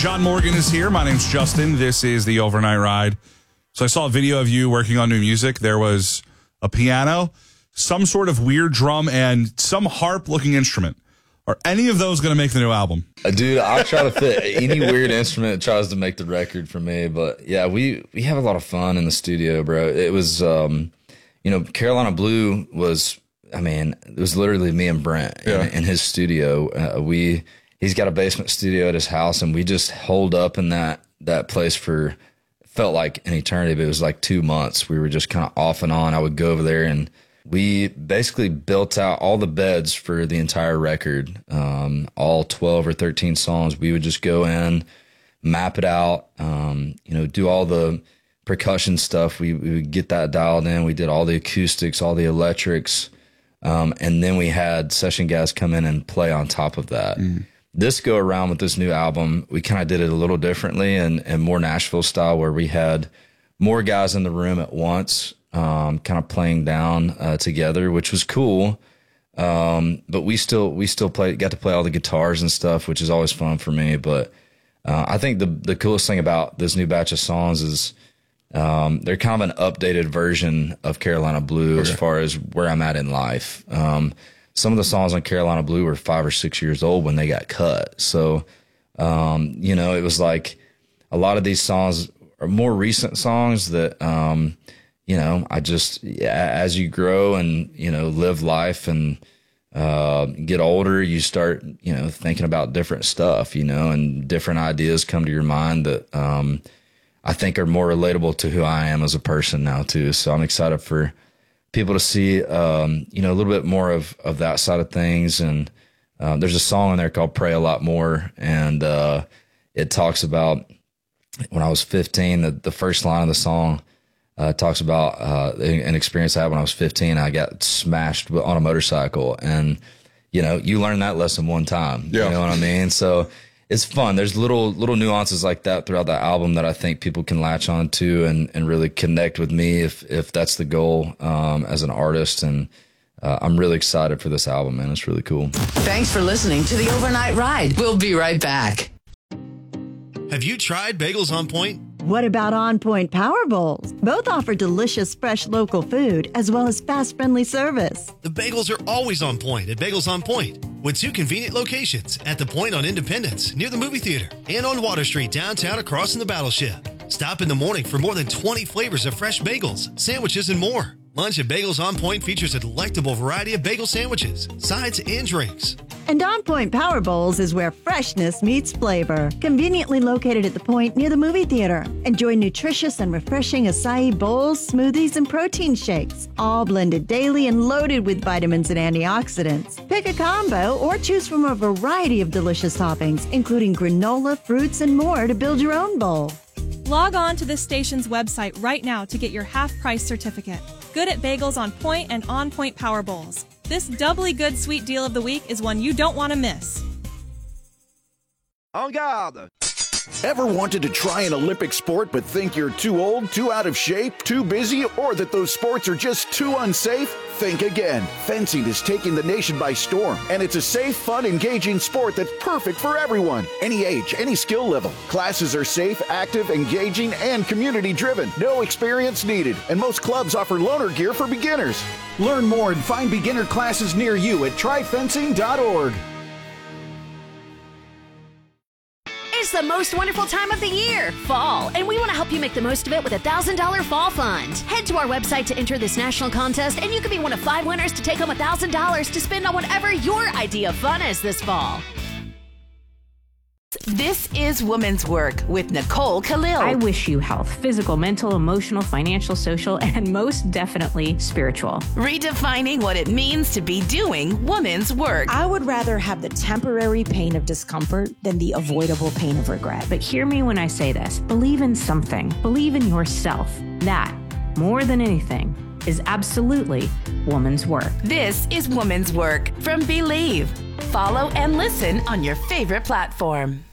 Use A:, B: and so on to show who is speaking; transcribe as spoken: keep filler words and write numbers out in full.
A: John Morgan is here. My name's Justin. This is the Overnight Ride. So I saw a video of you working on new music. There was a piano, some sort of weird drum, and some harp-looking instrument. Are any of those going to make the new album?
B: Uh, dude, I'll try to fit any weird instrument that tries to make the record for me. But yeah, we, we have a lot of fun in the studio, bro. It was, um, you know, Carolina Blue was, I mean, it was literally me and Brent yeah. in, in his studio. Uh, we, he's got a basement studio at his house, and we just holed up in that, that place for, felt like an eternity, but it was like two months. We were just kind of off and on. I would go over there, and we basically built out all the beds for the entire record, um, all twelve or thirteen songs. We would just go in, map it out, um, you know, do all the percussion stuff. We, we would get that dialed in. We did all the acoustics, all the electrics, um, and then we had session guys come in and play on top of that. Mm. This go around with this new album, we kind of did it a little differently and, and more Nashville style, where we had more guys in the room at once, um, kind of playing down uh, together, which was cool. Um, but we still we still play, got to play all the guitars and stuff, which is always fun for me. But uh, I think the the coolest thing about this new batch of songs is um, they're kind of an updated version of Carolina Blue okay. as far as where I'm at in life. Um, Some of the songs on Carolina Blue were five or six years old when they got cut. So, um, you know, it was like a lot of these songs are more recent songs that, um, you know, I just, as you grow and, you know, live life and uh, get older, you start, you know, thinking about different stuff, you know, and different ideas come to your mind that um, I think are more relatable to who I am as a person now, too. So I'm excited for people to see, um, you know, a little bit more of, of that side of things. And uh, there's a song in there called Pray a Lot More. And uh, it talks about when I was fifteen, the, the first line of the song uh, talks about uh, an experience I had when I was fifteen. I got smashed on a motorcycle. And, you know, you learn that lesson one time. Yeah. You know what I mean? So it's fun. There's little little nuances like that throughout the album that I think people can latch on to and, and really connect with me if if that's the goal um, as an artist. And uh, I'm really excited for this album, man. It's really cool.
C: Thanks for listening to the Overnight Ride. We'll be right back.
D: Have you tried Bagels on Point?
E: What about On Point Power Bowls? Both offer delicious, fresh local food as well as fast, friendly service.
D: The bagels are always on point at Bagels on Point, with two convenient locations at the Point on Independence near the movie theater and on Water Street downtown across from the Battleship. Stop in the morning for more than twenty flavors of fresh bagels, sandwiches, and more. Lunch at Bagels on Point features a delectable variety of bagel sandwiches, sides, and drinks.
E: And On Point Power Bowls is where freshness meets flavor. Conveniently located at the Point near the movie theater. Enjoy nutritious and refreshing acai bowls, smoothies, and protein shakes, all blended daily and loaded with vitamins and antioxidants. Pick a combo or choose from a variety of delicious toppings, including granola, fruits, and more to build your own bowl.
F: Log on to this station's website right now to get your half-price certificate. Good at Bagels on Point and On Point Power Bowls. This doubly good sweet deal of the week is one you don't want to miss.
G: En garde! Ever wanted to try an Olympic sport but think you're too old, too out of shape, too busy, or that those sports are just too unsafe? Think again. Fencing is taking the nation by storm, and it's a safe, fun, engaging sport that's perfect for everyone. Any age, any skill level. Classes are safe, active, engaging, and community-driven. No experience needed, and most clubs offer loaner gear for beginners. Learn more and find beginner classes near you at try fencing dot org.
H: It's the most wonderful time of the year, fall, and we want to help you make the most of it with a one thousand dollars Fall Fund. Head to our website to enter this national contest, and you could be one of five winners to take home one thousand dollars to spend on whatever your idea of fun is this fall.
I: This is Women's Work with Nicole Khalil.
J: I wish you health, physical, mental, emotional, financial, social, and most definitely spiritual.
I: Redefining what it means to be doing women's work.
K: I would rather have the temporary pain of discomfort than the avoidable pain of regret.
J: But hear me when I say this. Believe in something. Believe in yourself. That, more than anything, is absolutely woman's work.
I: This is Woman's Work from Believe. Follow and listen on your favorite platform.